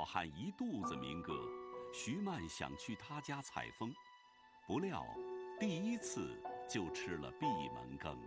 汉一肚子民歌，徐曼想去他家采风，不料第一次就吃了闭门羹。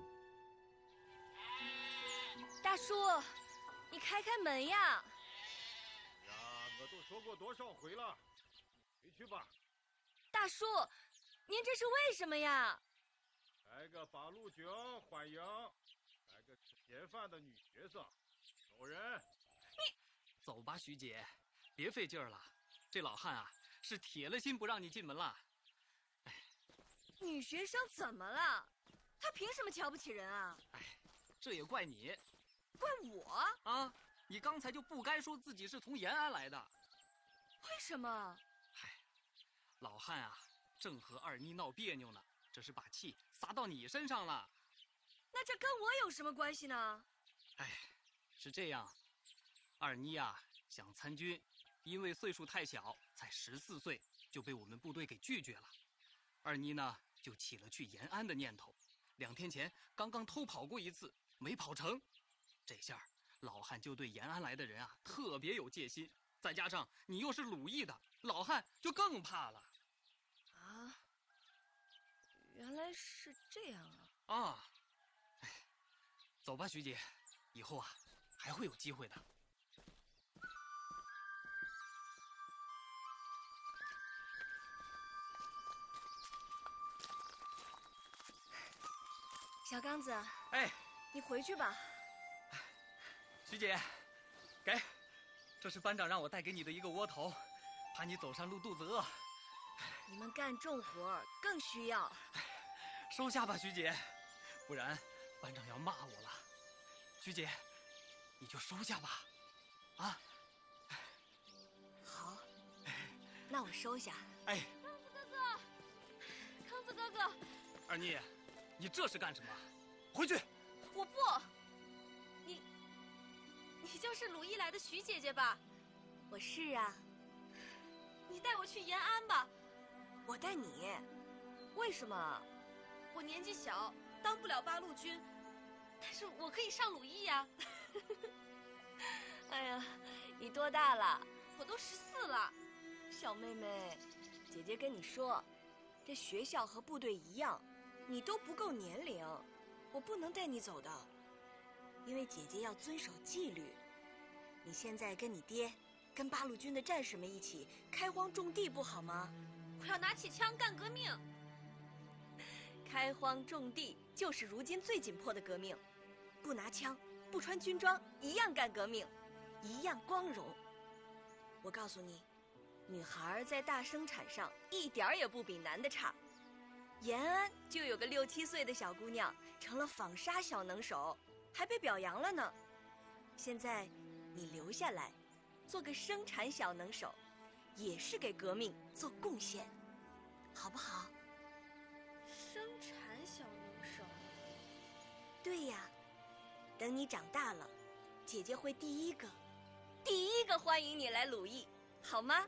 大叔，你开开门呀！ 呀，我都说过多少回了，回去吧。 大叔，您这是为什么呀？ 来个八路军欢迎，来个吃闲饭的女学生，走人！ 你走吧，徐姐，别费劲儿了。这老汉啊，是铁了心不让你进门了。哎， 女学生怎么了？她凭什么瞧不起人啊？ 哎，这也怪你。 怪我啊！你刚才就不该说自己是从延安来的。 为什么？ 嗨，老汉啊，正和二妮闹别扭呢，这是把气撒到你身上了。 那这跟我有什么关系呢？ 哎，是这样，二妮啊想参军，因为岁数太小，才14岁，就被我们部队给拒绝了。二妮呢就起了去延安的念头，2天前刚刚偷跑过一次，没跑成。这下老汉就对延安来的人啊特别有戒心，再加上你又是鲁艺的，老汉就更怕了。 啊，原来是这样啊！ 啊，哎，走吧，徐姐，以后啊还会有机会的。 小刚子， 哎， 你回去吧。 徐姐，给，这是班长让我带给你的一个窝头，怕你走山路肚子饿。 你们干重活更需要。 收下吧，徐姐，不然班长要骂我了。徐姐，你就收下吧，啊。 好，那我收下。 哎， 康子哥哥， 二妮，你这是干什么？回去！ 我不。你就是鲁艺来的徐姐姐吧？我是啊。你带我去延安吧。我带你？为什么？我年纪小，当不了八路军，但是我可以上鲁艺呀。哎呀，你多大了？我都14了。小妹妹，姐姐跟你说，这学校和部队一样，你都不够年龄，我不能带你走的。因为姐姐要遵守纪律。你现在跟你爹，跟八路军的战士们一起开荒种地，不好吗？我要拿起枪干革命。开荒种地就是如今最紧迫的革命，不拿枪，不穿军装，一样干革命，一样光荣。我告诉你，女孩在大生产上一点儿也不比男的差。延安就有个6、7岁的小姑娘成了纺纱小能手，还被表扬了呢。现在你留下来，做个生产小能手，也是给革命做贡献，好不好？生产小能手？对呀，等你长大了，姐姐会第一个欢迎你来鲁艺，好吗？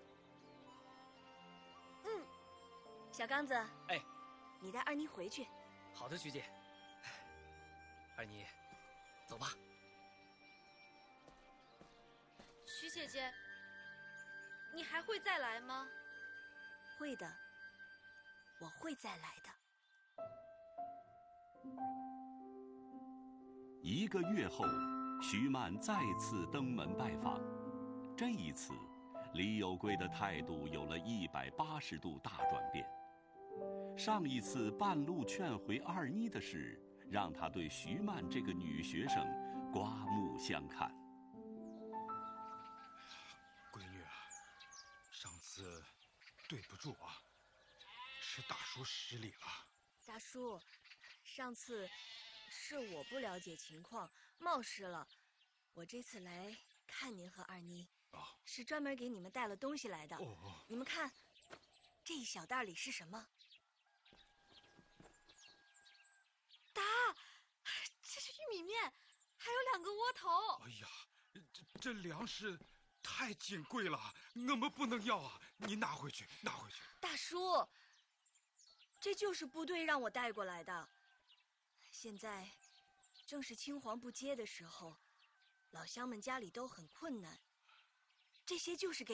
嗯，小刚子， 哎， 你带二妮回去。 好的，徐姐。二妮，走吧。 徐姐姐，你还会再来吗？会的，我会再来的。 1个月后，徐曼再次登门拜访。这一次，李有贵的态度有了180度大转变。上一次半路劝回二妮的事，让他对徐曼这个女学生刮目相看。 闺女啊，上次对不住啊，是大叔失礼了。 大叔，上次是我不了解情况，冒失了。我这次来看您和二妮，是专门给你们带了东西来的。你们看，这一小袋里是什么？答，这是玉米面，还有2个窝头。 哎呀，这粮食太金贵了，我们不能要啊！你拿回去，拿回去。 大叔，这就是部队让我带过来的。现在正是青黄不接的时候，老乡们家里都很困难，这些就是给